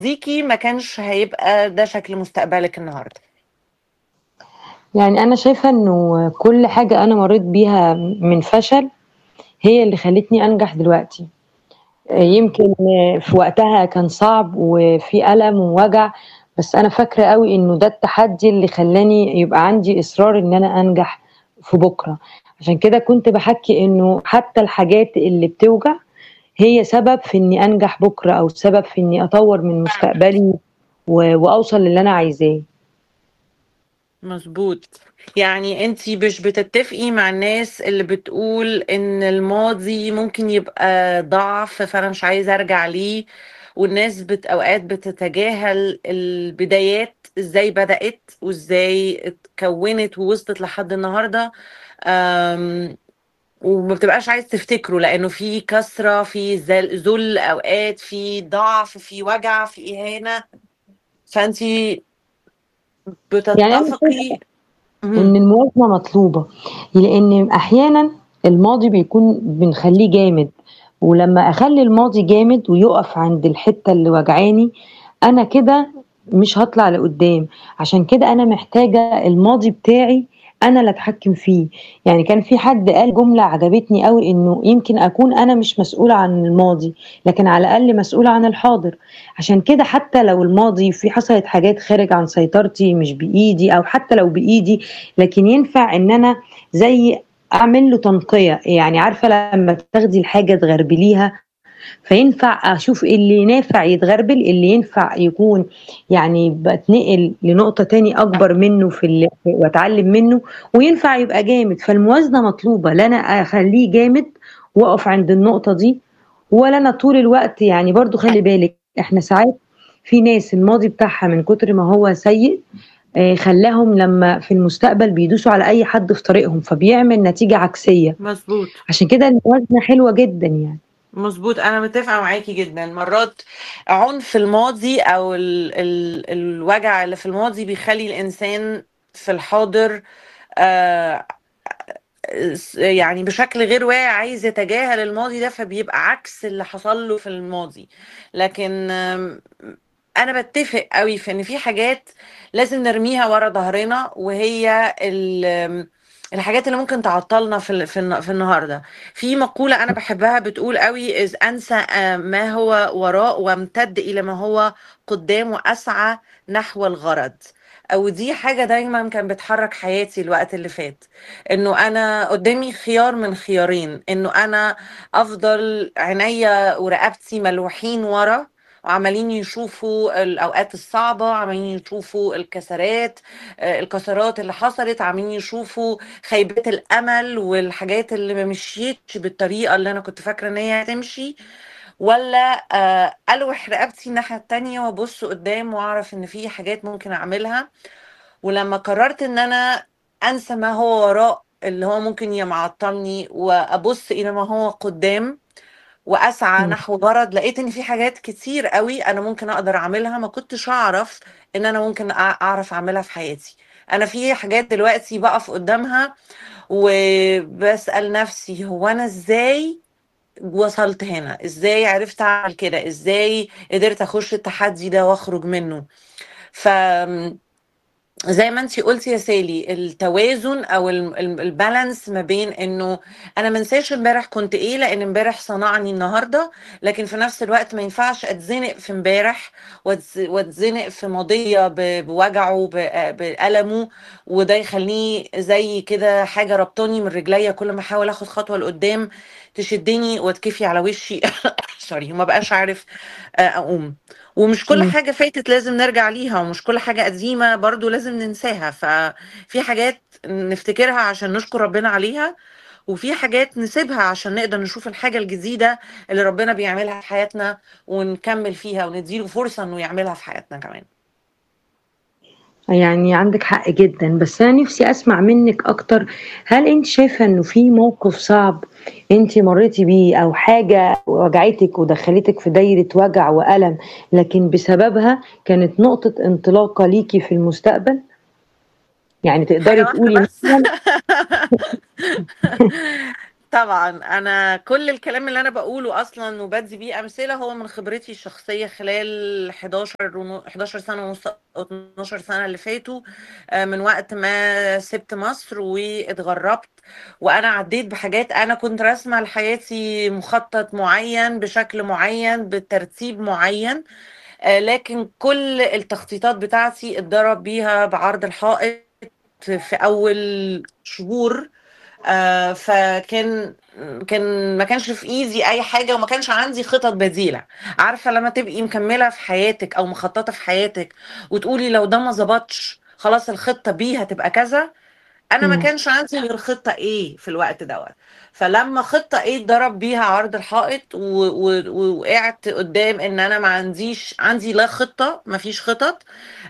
يرضيكي ما كانش هيبقى ده شكل مستقبلك النهارده؟ يعني أنا شايفة إنه كل حاجة أنا مرّيت بيها من فشل هي اللي خلّتني أنجح دلوقتي. إمم. يمكن في وقتها كان صعب وفي ألم ووجع، بس أنا فاكرة أوي إنه ده التحدي اللي خلّاني يبقى عندي إصرار إن أنا أنجح في بُكرة. عشان كده كنت باحكّي إنه حتى الحاجات اللي بتوجع هي سبب في إني أنجح بُكرة أو سبب في إني أطوّر من مستقبلي وأوصل للي أنا عايزاه. مضبوط. يعني أنتِ مش بتتفقي مع الناس اللي بتقول إن الماضي ممكن يبقى ضعف، فأنا مش عايزة أرجع ليه، والناس أوقات بتتجاهل البدايات إزاي بدأت وإزاي اتكوّنت ووصلت لحد النهارده، آمم وما بتبقاش عايز تفتكره لأنه في كسرة، في ذُل أوقات، في ضعف، في وجع، في إهانة، فأنتِ يعني أنا شايفة بتتفقي. إن اهم. الموازنة مطلوبة، لإن أحيانًا الماضي بيكون بنخلّيه جامد، ولمّا أخلّي الماضي جامد ويُقف عند الحتّة اللي واجعاني، أنا كده مش هاطلع لقدّام. عشان كده أنا محتاجة الماضي بتاعي أنا اللي أتحكّم فيه. يعني كان في حد قال جملة عجبتني أوي، إنه يمكن أكون أنا مش مسؤولة عن الماضي، لكن على الأقل مسؤولة عن الحاضر. عشان كده حتى لو الماضي حصلت حاجات خارج عن سيطرتي مش بإيدي، أو حتى لو بإيدي، لكن ينفع إن أنا زي أعمل له تنقية. يعني عارفة لمّا تاخدي الحاجة تغربليها، فينفع أشوف اللي نافع يتغربل، اللي ينفع يكون يعني باتنقل لنقطة تاني أكبر منه وأتعلم منه، وينفع يبقى جامد. فالموازنة مطلوبة، لا أنا أخلّيه جامد وأقف عند النقطة دي، ولا أنا طول الوقت. يعني برضه خلّي بالِك إحنا ساعات في ناس الماضي بتاعها من كتر ما هو سيء خلّاهم لمّا في المستقبل بيدوسوا على أي حد في طريقهم، فبيعمل نتيجة عكسية. مضبوط. عشان كده الموازنة حلوة جدًا يعني. مضبوط، أنا متّفقة معاكِ جدًا. مرّات عنف الماضي أو الوجع اللي في الماضي بيخلّي الإنسان في الحاضر آآ يعني بشكل غير واعي عايز يتجاهل الماضي ده، فبيبقى عكس اللي حصل له في الماضي. لكن أنا باتّفق أوي في إن في حاجات لازم نرميها ورا ضهرنا، وهي الحاجات اللي ممكن تعطّلنا في النهارده. في مقولة أنا باحبها بتقول أوي: أنسى ما هو وراء وامتد إلى ما هو قدّام وأسعى نحو الغرض. أو دي حاجة دايمًا كانت بتحرّك حياتي الوقت اللي فات. إنه أنا قدّامي خيار من خيارين، إنه أنا أفضل عينيّا ورقبتي ملوحين ورا وعمالين يشوفوا الأوقات الصعبة، عمالين يشوفوا الكسرات اللي حصلت، عمالين يشوفوا خيبات الأمل والحاجات اللي ما مشيتش بالطريقة اللي أنا كنت فاكرة إن هي هتمشي، والّا ألوح رقبتي الناحية التانية وأبُص قدّام وأعرف إن في حاجات ممكن أعملها. ولمّا قررت إن أنا أنسى ما هو وراء اللي هو ممكن معطّلني وأبُص إلى ما هو قدّام وأسعى إمم. نحو غرض، لقيت إن في حاجات كتير أوي أنا ممكن أقدر أعملها ما كنتش أعرف إن أنا ممكن أعرف أعملها في حياتي. أنا في حاجات دلوقتي باقف قدّامها وباسأل نفسي: هو أنا إزاي وصلت هنا؟ إزاي عرفت أعمل كده؟ إزاي قدرت أخش التحدي ده وأخرج منه؟ زي ما أنتِ قُلتِ يا سالي، التوازن أو الbalance ما بين إنه أنا ما انساش امبارح كنت إيه، لإن امبارح صنعني النهارده، لكن في نفس الوقت ما ينفعش أتزنق في امبارح وأتزنق في ماضيّة بوجعه بألمه، وده يخلّيني زي كده حاجة رابطاني من رجليّا كل ما أحاول آخد خطوة لقدّام تشدّني وأتكفي على وشي sorry وما أبقاش عارف أقوم. ومش كل إمم. حاجة فاتت لازم نرجع ليها، ومش كل حاجة قديمة برضه لازم ننساها، ففي حاجات نفتكرها عشان نشكر ربنا عليها، وفي حاجات نسيبها عشان نقدر نشوف الحاجة الجديدة اللي ربنا بيعملها في حياتنا ونكمّل فيها وندّي له فرصة إنه يعملها في حياتنا كمان. يعني عندِك حق جدًا، بس أنا نِفْسي أسمع منِّك أكتر. هل أنتِ شايفة إنه في موقف صعب أنتِ مرّيتِ بيه، أو حاجة وجعتِك ودخّلتِك في دايرة وجع وألم، لكن بسببها كانت نقطة انطلاقة ليكِ في المستقبل؟ يعني حاجة تقدري واحدة تقولي بس. مثلًا طبعا انا كل الكلام اللي انا بقوله اصلا وبدي بيه امثله هو من خبرتي الشخصيه خلال 11 سنه ونص او 12 سنه اللي فاتوا، من وقت ما سبت مصر واتغربت. وانا عديت بحاجات، انا كنت راسمه لحياتي مخطط معين بشكل معين بترتيب معين، لكن كل التخطيطات بتاعتي اتضرب بيها بعرض الحائط في اول شهور. فكان ما كانش في ايدي اي حاجه وما كانش عندي خطط بديله. عارفه لما تبقي مكمله في حياتك او مخططه في حياتك وتقولي لو ده ما ظبطش خلاص الخطه بي هتبقى كذا، انا ما مم. كانش عندي غير خطه ايه في الوقت دوت. فلما خطه ايه اتضرب بيها عرض الحائط ووقعت قدام ان انا ما عندي لا خطه، ما فيش خطط.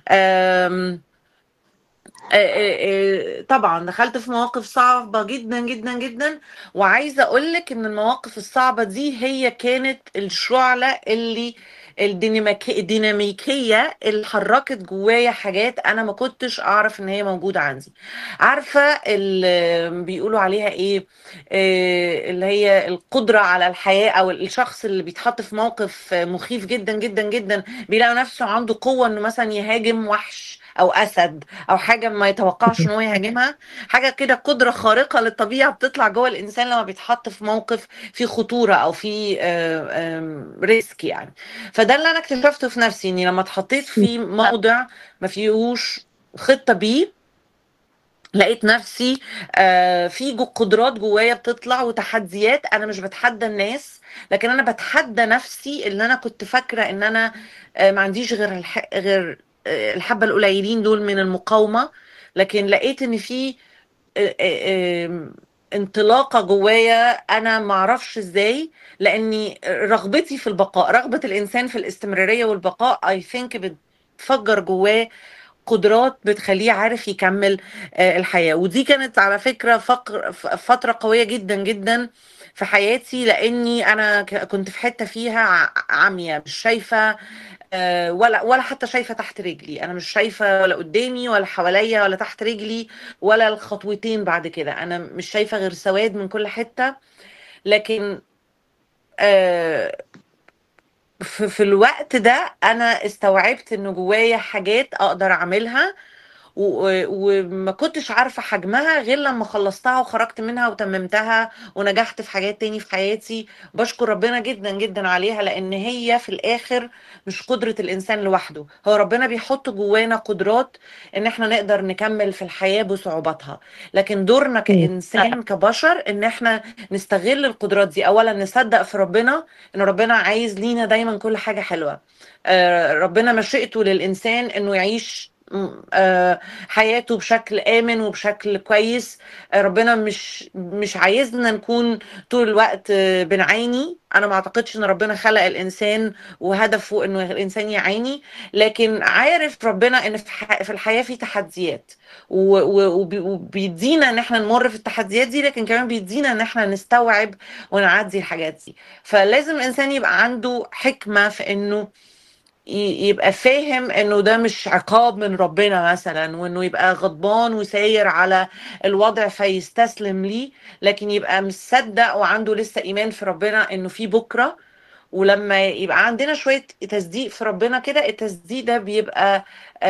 طبعا دخلت في مواقف صعبة جدا جدا جدا. وعايزة اقولك ان المواقف الصعبة دي هي كانت الشعلة اللي الديناميكية اللي حركت جوايا حاجات انا ما كنتش اعرف ان هي موجودة عندي. عارفة اللي بيقولوا عليها ايه؟ اللي هي القدرة على الحياة، او الشخص اللي بيتحط في موقف مخيف جدا جدا جدا بيلاقي نفسه عنده قوة انه مثلا يهاجم وحش او اسد او حاجه ما يتوقعش ان هو يهاجمها. حاجه كده قدره خارقه للطبيعه بتطلع جوه الانسان لما بيتحط في موقف فيه خطوره او فيه ريسك يعني. فده اللي انا اكتشفته في نفسي، اني لما اتحطيت في موضع ما فيهوش خطه بيه لقيت نفسي في قدرات جوايا بتطلع وتحديات. انا مش بتحدى الناس، لكن انا بتحدى نفسي اللي انا كنت فاكره ان انا ما عنديش غير الحبه القليلين دول من المقاومه. لكن لقيت ان في انطلاقه جوايا انا ما اعرفش ازاي، لاني رغبتي في البقاء، رغبه الانسان في الاستمراريه والبقاء اي ثينك بتفجر جواه قدرات بتخليه عارف يكمل الحياة. ودي كانت على فكرة فترة قوية جدا جدا في حياتي، لاني انا كنت في حتة فيها عامية مش شايفة، ولا حتى شايفة تحت رجلي. انا مش شايفة ولا قدامي ولا حواليا ولا تحت رجلي ولا الخطوتين بعد كده، انا مش شايفة غير سواد من كل حتة. لكن آه، في الوقت ده انا استوعبت ان جوايا حاجات اقدر اعملها، وما كنتش عارفة حجمها غير لما خلصتها وخرجت منها وتممتها ونجحت في حاجات تاني في حياتي. بشكر ربنا جدا جدا عليها، لأن هي في الآخر مش قدرة الإنسان لوحده، هو ربنا بيحط جوانا قدرات إن احنا نقدر نكمل في الحياة بصعوباتها. لكن دورنا مم. كإنسان كبشر إن احنا نستغل القدرات دي. أولا نصدق في ربنا إن ربنا عايز لينا دايما كل حاجة حلوة. ربنا مشيئته للإنسان إنه يعيش حياته بشكل آمن وبشكل كويس. ربنا مش عايزنا نكون طول الوقت بنعاني. أنا ما أعتقدش إن ربنا خلق الإنسان وهدفه إنه الإنسان يعاني، لكن عارف ربنا إن في الحياة في تحديات، وبيدينا إن إحنا نمر في التحديات دي، لكن كمان بيدينا إن إحنا نستوعب ونعدي الحاجات دي. فلازم الإنسان يبقى عنده حكمة في إنه يبقى فاهم انه ده مش عقاب من ربنا مثلا، وانه يبقى غضبان وساير على الوضع فيستسلم ليه، لكن يبقى مصدق وعنده لسه ايمان في ربنا انه في بكرة. ولما يبقى عندنا شوية تصديق في ربنا كده، التصديق ده بيبقى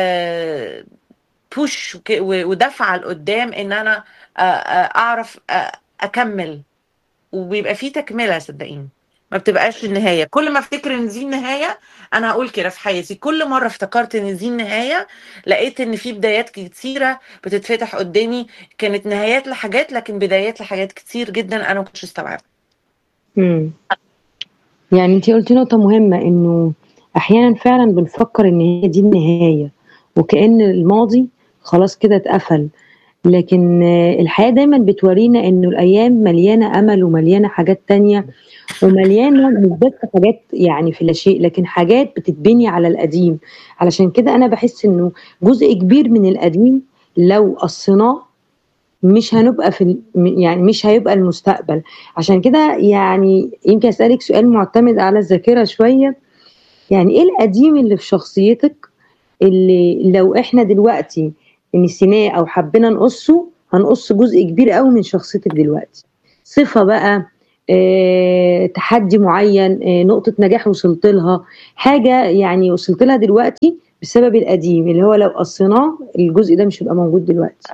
بوش ودفعة لقدام ان انا اعرف اكمل، وبيبقى فيه تكملة. صدقيني ما بتبقاش النهاية. كل ما افتكر ان دي النهاية، انا هقول كده في حياتي كل مرة افتكرت ان دي النهاية لقيت ان في بدايات كتيرة بتتفتح قدامي، كانت نهايات لحاجات لكن بدايات لحاجات كتير جدا انا ما كنتش استوعبها. مم. يعني انتي قلتي نقطة مهمة، انه احيانا فعلا بنفكر ان هي دي النهاية وكأن الماضي خلاص كده اتقفل. لكن الحياة دايما بتورينا انه الايام مليانة امل ومليانة حاجات تانية، ومليانة مش بس حاجات يعني في لا شيء، لكن حاجات بتتبني على القديم. علشان كده انا بحس انه جزء كبير من القديم لو قصيناه مش هنبقى يعني مش هيبقى المستقبل. عشان كده يعني يمكن اسالك سؤال معتمد على الذاكره شويه، يعني ايه القديم اللي في شخصيتك اللي لو احنا دلوقتي نسيناه او حبينا نقصه هنقص جزء كبير قوي من شخصيتك دلوقتي؟ صفة بقى، تحدي معين، نقطة نجاح وصلت لها، حاجة يعني وصلت لها دلوقتي بسبب القديم اللي هو لو قصيناه الجزء ده مش هيبقى موجود دلوقتي.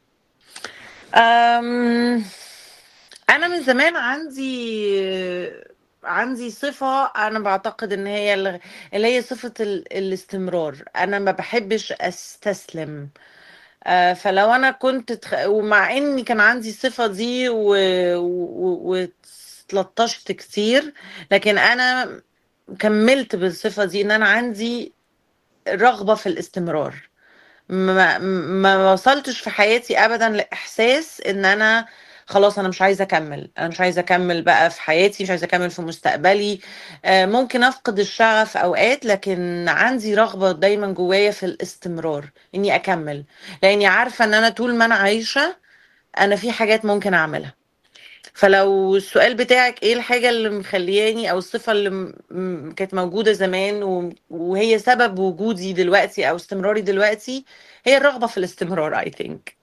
أم، انا من زمان عندي صفة، انا بعتقد ان هي اللي هي صفة الاستمرار. انا ما بحبش استسلم. فلو انا ومع اني كان عندي الصفة دي واتلطشت كتير، لكن انا كملت بالصفة دي، ان انا عندي رغبة في الاستمرار. ما وصلتش في حياتي ابدا لاحساس ان انا خلاص انا مش عايزه اكمل، انا مش عايزه اكمل بقى في حياتي، مش عايزه اكمل في مستقبلي. ممكن افقد الشغف اوقات، لكن عندي رغبه دايما جوايا في الاستمرار اني اكمل، لاني عارفه ان انا طول ما انا عايشه انا في حاجات ممكن اعملها. فلو السؤال بتاعك ايه الحاجة اللي مخلياني او الصفة اللي كانت موجودة زمان وهي سبب وجودي دلوقتي او استمراري دلوقتي، هي الرغبة في الاستمرار I think.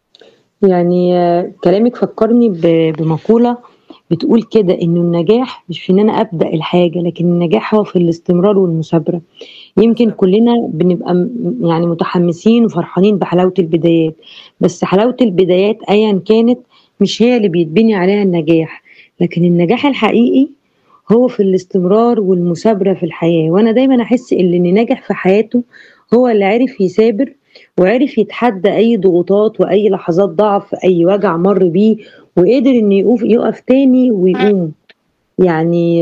يعني كلامك فكرني بمقولة بتقول كده إنه النجاح مش في إن أنا أبدأ الحاجة، لكن النجاح هو في الاستمرار والمثابرة. يمكن بالظبط. كلنا بنبقى يعني متحمسين وفرحانين بحلاوة البدايات، بس حلاوة البدايات أيا كانت مش هي اللي بيتبني عليها النجاح، لكن النجاح الحقيقي هو في الاستمرار والمثابرة في الحياة. وأنا دايما أحس إن اللي ناجح في حياته هو اللي عرف يثابر وعرف يتحدى أي ضغوطات وأي لحظات ضعف، أي وجع مر بيه، وقدر إنه يقف تاني ويقوم. يعني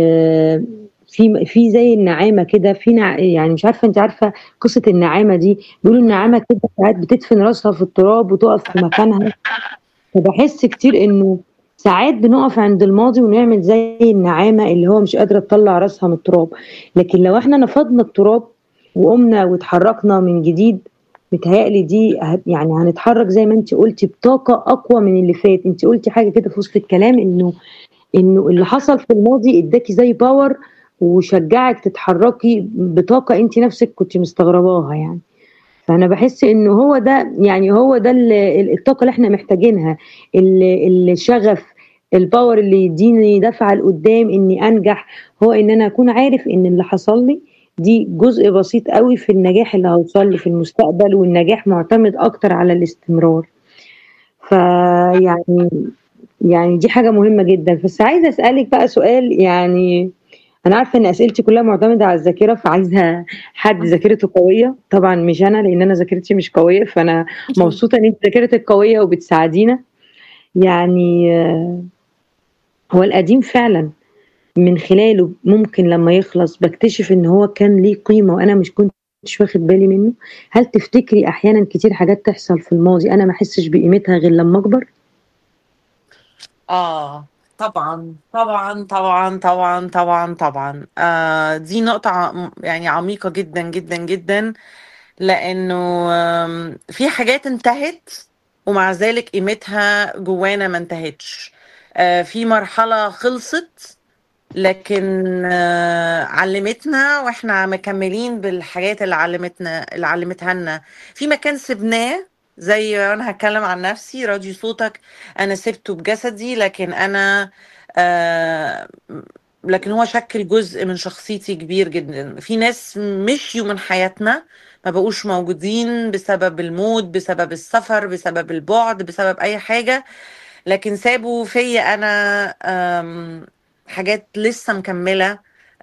في زي النعامة كده، يعني مش عارفة أنت عارفة قصة النعامة دي؟ بيقولوا النعامة كده ساعات بتدفن راسها في التراب وتقف في مكانها. فبحس كتير إنه ساعات بنقف عند الماضي ونعمل زي النعامة اللي هو مش قادرة تطلع راسها من التراب، لكن لو احنا نفضنا التراب وقمنا واتحركنا من جديد، متهيألي دي يعني هنتحرك زي ما انت قلتي بطاقة أقوى من اللي فات. انت قلتي حاجة كده في وسط الكلام إنه اللي حصل في الماضي اداكي زي باور وشجعك تتحركي بطاقة انت نفسك كنت مستغرباها يعني. فأنا باحس إنه هو ده، يعني هو ده الطاقة اللي إحنا محتاجينها، الشغف، الpower اللي يدّيني دفعة لقدّام إني أنجح، هو إن أنا أكون عارف إن اللي حصل لي دي جزء بسيط أوي في النجاح اللي هاوصل له في المستقبل، والنجاح مُعتمد أكتر على الاستمرار. فيعني دي حاجة مهمة جدًا. بس عايزة أسألِك بقى سؤال، يعني أنا عارفة إن أسئلتي كلّها مُعتمدة على الذاكرة، فعايزة حد ذاكرته قوية، طبعًا مش أنا لإن أنا ذاكرتي مش قوية، فأنا مبسوطة إن أنتِ ذاكرتِك قوية وبتساعدينا. يعني هو القديم فعلًا من خلاله ممكن لمّا يخلص باكتشف إن هو كان ليه قيمة وأنا مش كنتش واخد بالي منه. هل تفتكري أحيانًا كتير حاجات تحصل في الماضي أنا ما أحسش بقيمتها غير لمّا أكبر؟ اه طبعا طبعا طبعا طبعا طبعا طبعا. دي نقطة يعني عميقة جدا جدا جدا، لانه في حاجات انتهت ومع ذلك قيمتها جوانا ما انتهتش. في مرحلة خلصت لكن علمتنا، واحنا مكملين بالحاجات اللي علمتها لنا. في مكان سبناه، زي انا هتكلم عن نفسي، راديو صوتك انا سبته بجسدي، لكن انا آه، لكن هو شكل جزء من شخصيتي كبير جدا. في ناس مشيوا من حياتنا ما بقوش موجودين بسبب الموت، بسبب السفر، بسبب البعد، بسبب اي حاجة، لكن سابوا فيا انا حاجات لسه مكملة.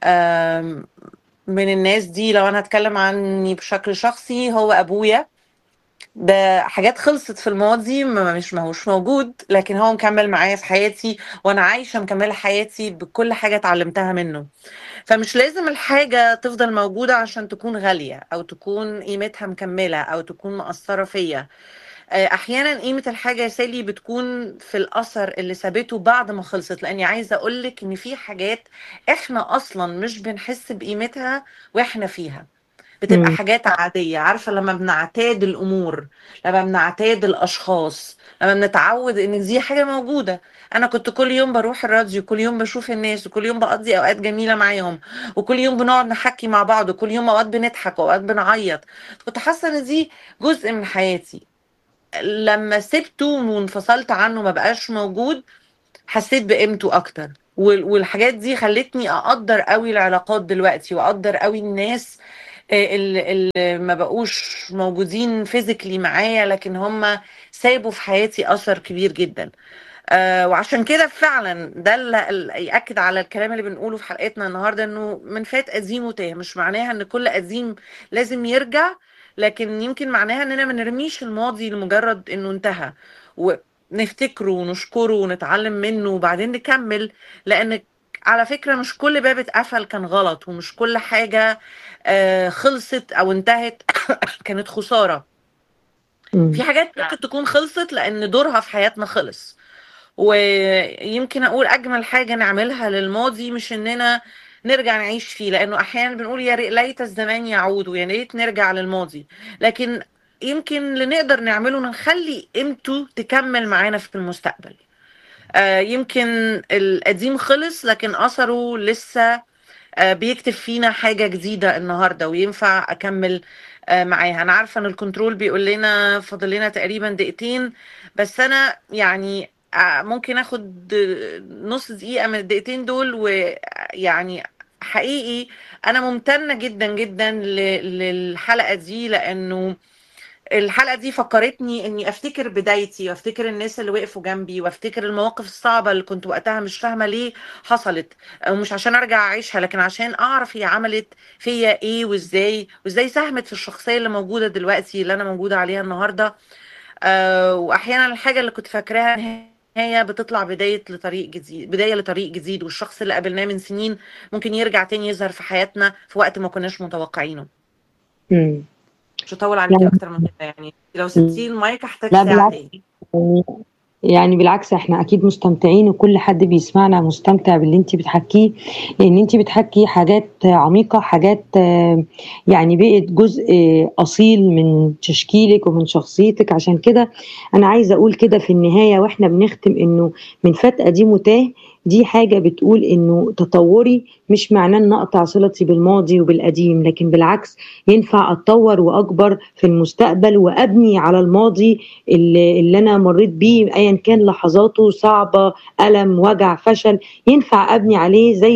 من الناس دي لو انا هتكلم عني بشكل شخصي، هو ابويا. ده حاجات خلصت في الماضي، مش ماهوش موجود، لكن هو مكمل معايا في حياتي، وانا عايشة مكملة حياتي بكل حاجة اتعلمتها منه. فمش لازم الحاجة تفضل موجودة عشان تكون غالية او تكون قيمتها مكملة او تكون مؤثرة فيا. احيانا قيمة الحاجة يا سالي بتكون في الاثر اللي سابته بعد ما خلصت، لاني عايزة اقولك ان في حاجات احنا اصلا مش بنحس بقيمتها واحنا فيها. بتبقى إمم. حاجات عادية، عارفة لما بنعتاد الأمور، لما بنعتاد الأشخاص، لما بنتعود إن دي حاجة موجودة. أنا كنت كل يوم بروح الراديو، كل يوم بشوف الناس، وكل يوم بقضي أوقات جميلة معاهم، وكل يوم بنقعد نحكي مع بعض، وكل يوم أوقات بنضحك وأوقات بنعيط. كنت حاسة إن دي جزء من حياتي. لما سبته وانفصلت عنه ما بقاش موجود، حسيت بقيمته اكتر. والحاجات دي خلتني اقدر قوي العلاقات دلوقتي، واقدر قوي الناس اللي ما بقوش موجودين فيزيكلي معايا، لكن هم سايبوا في حياتي اثر كبير جدا. وعشان كده فعلا ده اللي يأكد على الكلام اللي بنقوله في حلقتنا النهارده، انه من فات قديم وتاه. مش معناها ان كل قديم لازم يرجع، لكن يمكن معناها اننا ما نرميش الماضي لمجرد انه انتهى، ونفتكره ونشكره ونتعلم منه وبعدين نكمل. لان على فكرة مش كل باب اتقفل كان غلط، ومش كل حاجة خلصت او انتهت كانت خسارة. في حاجات ممكن تكون خلصت لان دورها في حياتنا خلص. ويمكن اقول اجمل حاجه نعملها للماضي مش اننا نرجع نعيش فيه، لانه احيانا بنقول يا ليت الزمان يعود ويا ريت نرجع للماضي، لكن يمكن اللي نقدر نعمله نخلي قيمته تكمل معانا في المستقبل. يمكن القديم خلص لكن اثره لسه بيكتب فينا حاجة جديدة النهاردة، وينفع أكمل معاها. أنا عارفة أن الكنترول بيقول لنا فاضل لنا تقريبا دقيقتين، بس أنا يعني ممكن أخد نص دقيقة من الدقيقتين دول. ويعني حقيقي أنا ممتنة جدا جدا للحلقة دي، لأنه الحلقة دي فكرتني اني افتكر بدايتي، وافتكر الناس اللي وقفوا جنبي، وافتكر المواقف الصعبة اللي كنت وقتها مش فاهمة ليه حصلت، ومش عشان ارجع اعيشها لكن عشان اعرف هي عملت فيا ايه، وازاي ساهمت في الشخصية اللي موجودة دلوقتي، اللي انا موجودة عليها النهاردة. واحيانا الحاجة اللي كنت فاكراها هي بتطلع بداية لطريق جديد، والشخص اللي قابلناه من سنين ممكن يرجع تاني يظهر في حياتنا في وقت ما كناش متوقعينه. إمم. مش هطول عليكي اكتر من كده، يعني لو سبتي المايك هحتاج لا ساعة بالعكس، تاني. يعني بالعكس احنا اكيد مستمتعين، وكل حد بيسمعنا مستمتع باللي انت بتحكيه، لان انت بتحكي حاجات عميقة، حاجات يعني بقت جزء اصيل من تشكيلك ومن شخصيتك. عشان كده انا عايزة اقول كده في النهاية واحنا بنختم، انه من فات قديم وتاه دي حاجة بتقول انه تطوري مش معناه ان اقطع صلتي بالماضي وبالقديم، لكن بالعكس ينفع اتطور واكبر في المستقبل وابني على الماضي اللي انا مريت بيه، ايا كان لحظاته صعبة، ألم، وجع، فشل، ينفع ابني عليه زي